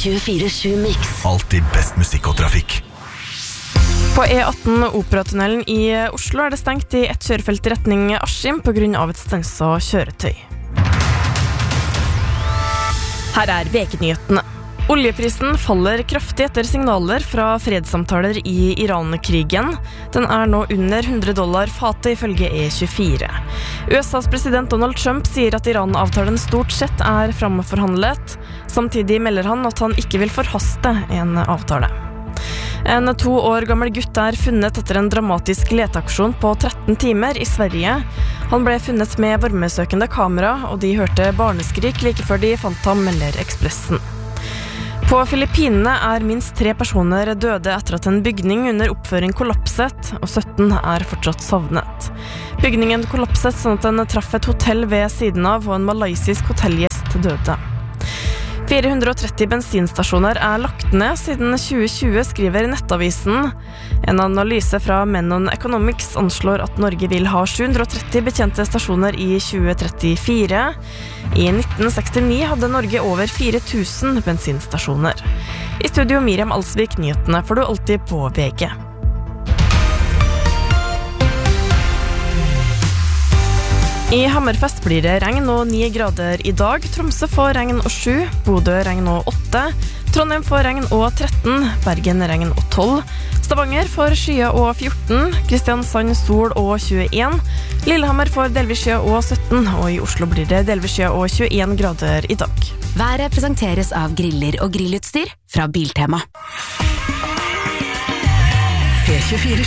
24/7 Mix. Alltid best musikk og trafikk. På E18 Operatunnelen i Oslo det stengt i ett kjørefelt i retning Askim på grunn av et stenset kjøretøy. Her VG-nyhetene. Oljeprisen faller kraftig etter signaler fra fredssamtaler i Iran-krigen. Den nå under $100 fatet ifølge E24. USAs president Donald Trump sier at Iran-avtalen stort sett framforhandlet. Samtidig melder han at han ikke vil forhaste en avtale. En 2 år gammel gutt funnet etter en dramatisk leteaksjon på 13 timer i Sverige. Han ble funnet med varmesøkende kamera, og de hørte barneskrik like før de fant ham, melder Ekspressen. På Filippinene minst 3 personer døde etter at en bygning under oppføring kollapset, og 17 fortsatt savnet. Bygningen kollapset sånn at den traff et hotell ved siden av, og en malaysisk hotellgjest døde. 430 bensinstasjoner lagt ned siden 2020, skriver Nettavisen. En analyse fra Menon Economics anslår at Norge vil ha 730 betjente stasjoner i 2034. I 1969 hadde Norge over 4000 bensinstasjoner. I studio Miriam Alsvik, nyhetene får du alltid på VG. I Hammerfest blir det regn og 9 grader i dag. Tromsø får regn og 7, Bodø regn og 8, Trondheim får regn og 13, Bergen regn og 12, Stavanger får skya og 14, Kristiansand sol og 21, Lillehammer får delvis skya og 17, og i Oslo blir det delvis skya og 21 grader i dag. Været presenteres av griller og grillutstyr fra Biltema. P24